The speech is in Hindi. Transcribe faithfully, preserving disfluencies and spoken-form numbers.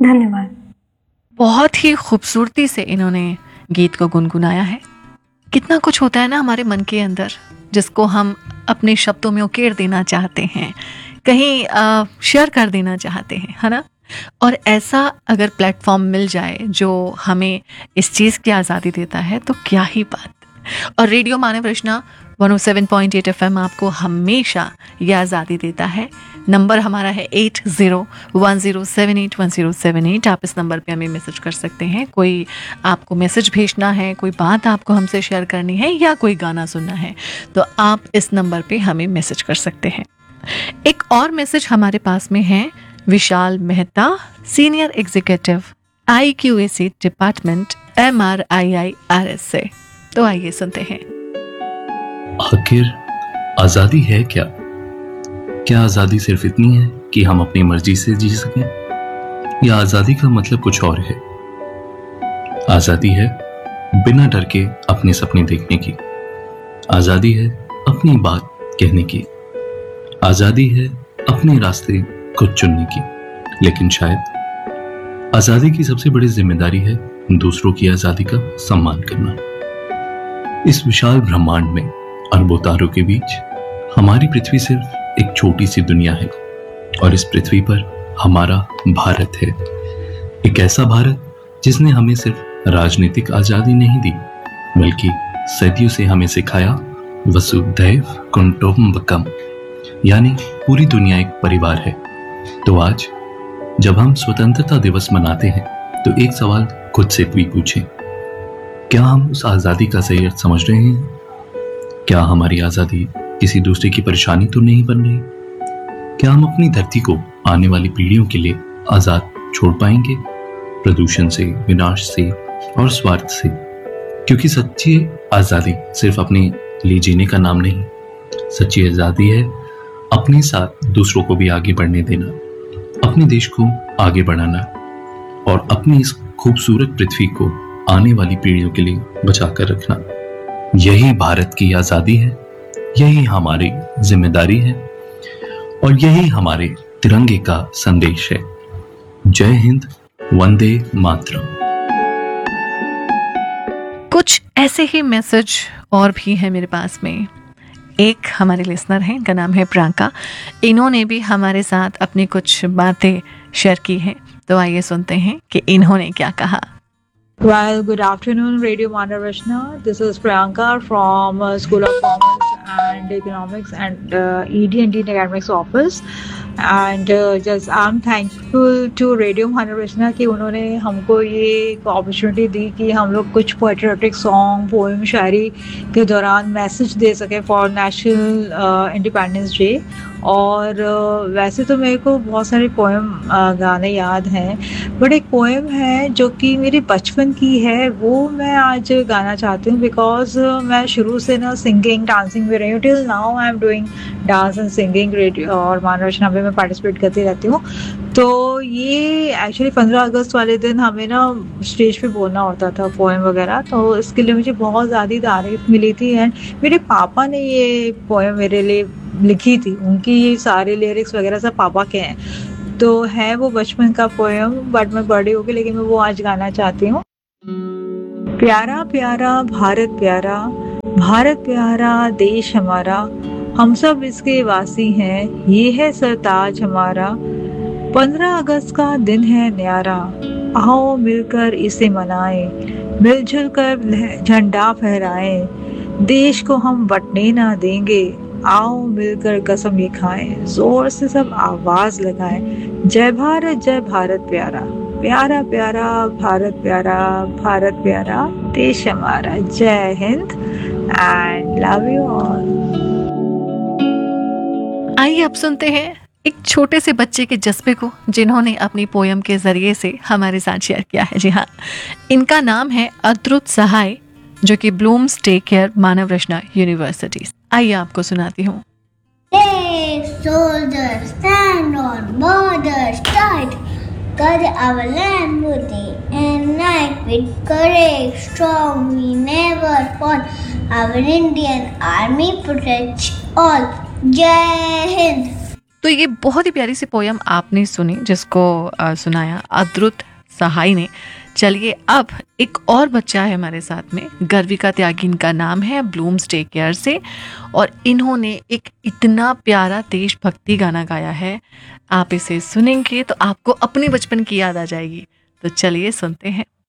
धन्यवाद। बहुत ही खूबसूरती से इन्होंने गीत को गुनगुनाया है। कितना कुछ होता है ना हमारे मन के अंदर जिसको हम अपने शब्दों में उकेर देना चाहते हैं, कहीं शेयर कर देना चाहते हैं, है ना। और ऐसा अगर प्लेटफॉर्म मिल जाए जो हमें इस चीज़ की आज़ादी देता है तो क्या ही बात। और रेडियो मानव रचना one O seven point eight F M आपको हमेशा ये आज़ादी देता है। नंबर हमारा है eight zero one zero seven eight one zero seven eight. आप इस नंबर पे हमें मैसेज कर सकते हैं। कोई आपको मैसेज भेजना है, कोई बात आपको हमसे शेयर करनी है या कोई गाना सुनना है तो आप इस नंबर पे हमें मैसेज कर सकते हैं। एक और मैसेज हमारे पास में है विशाल Mehta, senior executive I Q A C department M R I I R S से। तो आइए सुनते हैं। आखिर आजादी है क्या? क्या आजादी सिर्फ इतनी है कि हम अपनी मर्जी से जी सकें, या आजादी का मतलब कुछ और है? आजादी है बिना डर के अपने सपने देखने की। आजादी है अपनी बात कहने की। आजादी है अपने रास्ते खुद चुनने की। लेकिन शायद आजादी की सबसे बड़ी जिम्मेदारी है दूसरों की आजादी का सम्मान करना। इस विशाल ब्रह्मांड में अरबों तारों के बीच हमारी पृथ्वी सिर्फ एक छोटी सी दुनिया है, और इस पृथ्वी पर हमारा भारत है। एक ऐसा भारत जिसने हमें सिर्फ राजनीतिक आजादी नहीं दी, बल्कि सदियों से हमें सिखाया वसुधैव कुटुंबकम, यानी पूरी दुनिया एक परिवार है। तो आज जब हम स्वतंत्रता दिवस मनाते हैं तो एक सवाल खुद से भी पूछें, क्या हम उस आजादी का सही अर्थ समझ रहे हैं? क्या हमारी आजादी किसी दूसरे की परेशानी तो नहीं बन रही? क्या हम अपनी धरती को आने वाली पीढ़ियों के लिए आजाद छोड़ पाएंगे, प्रदूषण से, विनाश से और स्वार्थ से? क्योंकि सच्ची आजादी सिर्फ अपने लिए जीने का नाम नहीं, सच्ची आजादी है अपने साथ दूसरों को भी आगे बढ़ने देना, अपने देश को आगे बढ़ाना और अपनी इस खूबसूरत पृथ्वी को आने वाली पीढ़ियों के लिए बचा कर रखना। यही भारत की आजादी है, यही हमारी जिम्मेदारी है और यही हमारे तिरंगे का संदेश है। जय हिंद, वंदे मातरम। कुछ ऐसे ही मैसेज और भी हैं मेरे पास में। एक हमारे लिसनर हैं, इनका नाम है प्रियंका। इन्होंने भी हमारे साथ अपनी कुछ बातें शेयर की हैं, तो आइए सुनते हैं कि इन्होंने क्या कहा। Well, good afternoon, Radio Manav Rachna. This is Priyanka from uh, School of Commerce and Economics and uh, E D and D Academics Office. And uh, just I'm thankful to Radio Manav Rachna कि उन्होंने हमको ये एक अपॉर्चुनिटी दी कि हम लोग कुछ पोएट्रिक सॉन्ग, पोएम, शायरी के दौरान मैसेज दे सके फॉर नेशनल इंडिपेंडेंस डे। और uh, वैसे तो मेरे को बहुत सारे पोएम uh, गाने याद हैं, बट एक पोएम है जो कि मेरे बचपन की है, वो मैं आज गाना चाहती हूँ। बिकॉज uh, मैं शुरू से ना सिंगिंग डांसिंग में रही हूँ, till now I am doing dance and singing radio और मानव रचना में मैं पार्टिसिपेट करती रहती हूँ। तो ये एक्चुअली पंद्रह अगस्त वाले दिन हमें ना स्टेज पे बोलना होता था पोएम वगैरह, तो इसके लिए मुझे बहुत ज़्यादा तारीफ मिली थी। एंड मेरे पापा ने ये पोएम मेरे लिए लिखी थी, उनकी ये सारे लिरिक्स वगैरह सब पापा के हैं। तो है वो बचपन का पोएम, बट मैं बड़ी हो गई, लेकिन मैं वो आज गाना चाहती हूँ। प्यारा प्यारा भारत प्यारा, भारत प्यारा देश हमारा, हम सब इसके वासी हैं, ये है सरताज हमारा। पंद्रह अगस्त का दिन है न्यारा, आओ मिलकर इसे मनाएं, मिलजुल कर झंडा फहराएं, देश को हम बंटने ना देंगे, आओ मिलकर कसम ये खाएं, जोर से सब आवाज लगाएं, जय भारत जय भारत प्यारा, प्यारा प्यारा भारत प्यारा, भारत प्यारा देश हमारा। जय Hind and love you all. आइए अब सुनते हैं एक छोटे से बच्चे के जज्बे को, जिन्होंने अपनी पोयम के जरिए से हमारे साथ शेयर किया है। जी हाँ, इनका नाम है अद्रुत सहाय, जो कि ब्लूम्स टेक केयर मानव रचना यूनिवर्सिटी। आइए आपको सुनाती हूँ। Soldiers stand on borders tight, guard our land day and night with courage strong. We never fall. Our Indian Army protects all. Jai Hind. तो ये बहुत ही प्यारी सी पोयम आपने सुनी, जिसको अ, सुनाया अद्रुत सहाय ने। चलिए अब एक और बच्चा है हमारे साथ में, गर्विका त्यागी इनका नाम है, ब्लूम्स टेक केयर से, और इन्होंने एक इतना प्यारा देशभक्ति गाना गाया है। आप इसे सुनेंगे तो आपको अपने बचपन की याद आ जाएगी। तो चलिए सुनते हैं।